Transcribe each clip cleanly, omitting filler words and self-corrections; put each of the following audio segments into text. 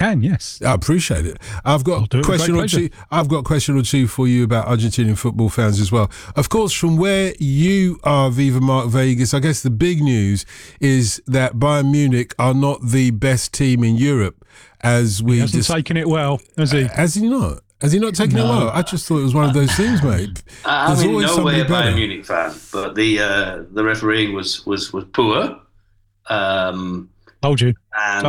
can, yes. I appreciate it. I've got a question or two. I've got a question or two for you about Argentinian football fans as well. Of course, from where you are, Viva Mark Vegas, I guess the big news is that Bayern Munich are not the best team in Europe. As we he hasn't taken it well, has he? Has he not? Has he not taken it well? I just thought it was one of those things, mate. I'm in no way a Bayern Munich fan, but the refereeing was poor. Told you.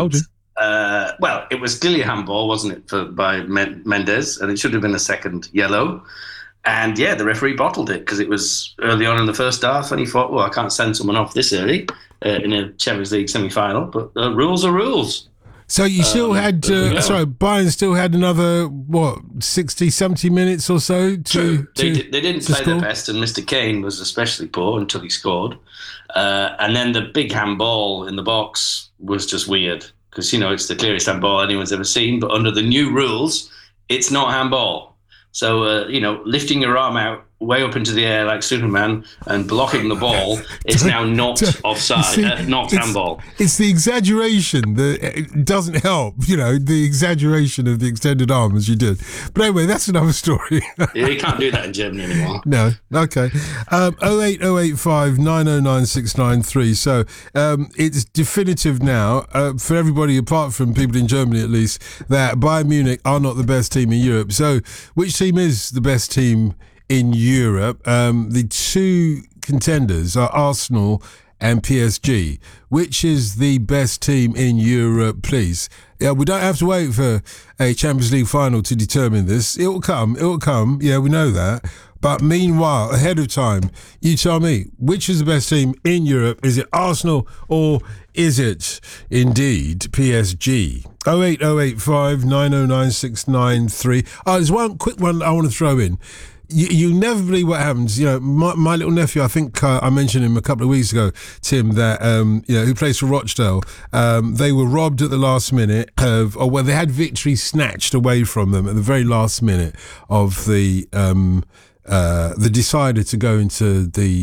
Well, it was clearly a handball, wasn't it, by Mendes, and it should have been a second yellow. And yeah, the referee bottled it because it was early on in the first half, and he thought, well, I can't send someone off this early in a Champions League semi-final, but rules are rules. So you still had, Bayern still had another, 60, 70 minutes or so? They didn't play their best, and Mr. Kane was especially poor until he scored. And then the big handball in the box was just weird because, it's the clearest handball anyone's ever seen. But under the new rules, it's not handball. So, lifting your arm out way up into the air like Superman and blocking the ball is now not offside, not handball. It's the exaggeration that doesn't help, the exaggeration of the extended arm as you did. But anyway, that's another story. Yeah, you can't do that in Germany anymore. No, okay. 08085 909 693. So it's definitive now for everybody apart from people in Germany at least that Bayern Munich are not the best team in Europe. So which team is the best team in Europe? The two contenders are Arsenal and PSG. Which is the best team in Europe, please? Yeah, we don't have to wait for a Champions League final to determine this. It will come. Yeah, we know that. But meanwhile, ahead of time, you tell me, which is the best team in Europe? Is it Arsenal or is it indeed PSG? 08085 909 693. There's one quick one I want to throw in. You never believe what happens. My little nephew, I think I mentioned him a couple of weeks ago, Tim, that, who plays for Rochdale. They were robbed at the last minute they had victory snatched away from them at the very last minute of the decider to go into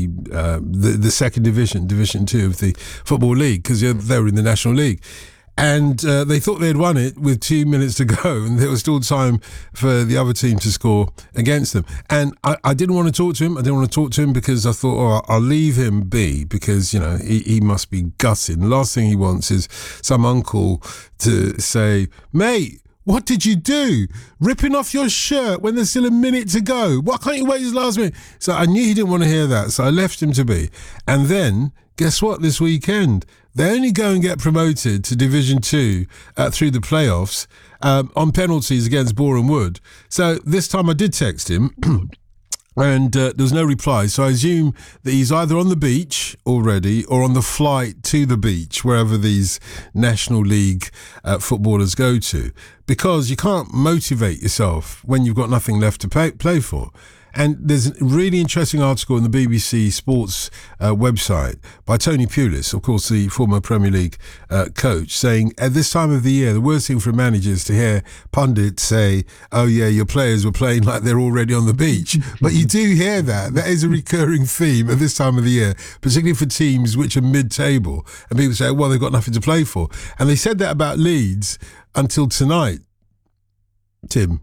the second division 2 of the Football League, because they were in the National League. And they thought they had won it with 2 minutes to go, and there was still time for the other team to score against them. And I didn't want to talk to him. I didn't want to talk to him because I thought, I'll leave him be because, he must be gutted. And the last thing he wants is some uncle to say, mate, what did you do? Ripping off your shirt when there's still a minute to go. Why can't you wait his last minute? So I knew he didn't want to hear that, so I left him to be. And then, guess what, this weekend? They only go and get promoted to Division 2 through the playoffs on penalties against Boreham Wood. So this time I did text him and there was no reply. So I assume that he's either on the beach already or on the flight to the beach, wherever these National League footballers go to, because you can't motivate yourself when you've got nothing left to play for. And there's a really interesting article on the BBC Sports website by Tony Pulis, of course, the former Premier League coach, saying at this time of the year, the worst thing for a manager is to hear pundits say, oh, yeah, your players were playing like they're already on the beach. But you do hear that. That is a recurring theme at this time of the year, particularly for teams which are mid-table. And people say, well, they've got nothing to play for. And they said that about Leeds until tonight. Tim?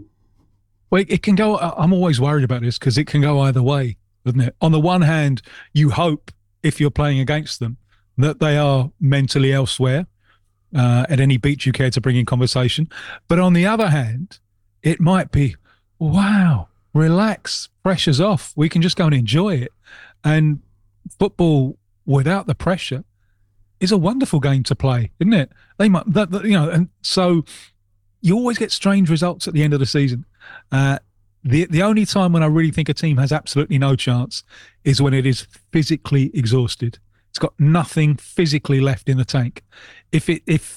Well, it can go. I'm always worried about this because it can go either way, doesn't it? On the one hand, you hope if you're playing against them that they are mentally elsewhere at any beach you care to bring in conversation. But on the other hand, it might be, wow, relax, pressure's off. We can just go and enjoy it. And football without the pressure is a wonderful game to play, isn't it? And so you always get strange results at the end of the season. The only time when I really think a team has absolutely no chance is when it is physically exhausted. It's got nothing physically left in the tank. If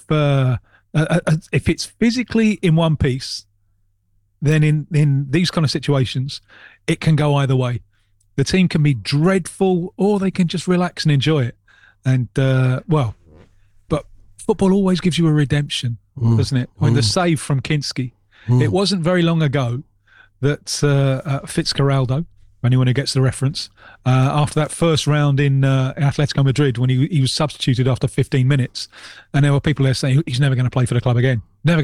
it's physically in one piece, then in these kind of situations, it can go either way. The team can be dreadful, or they can just relax and enjoy it. And but football always gives you a redemption, doesn't it? I mean, the save from Kinski. It wasn't very long ago that Fitzcarraldo, anyone who gets the reference, after that first round in Atletico Madrid, when he was substituted after 15 minutes, and there were people there saying he's never going to play for the club again. Never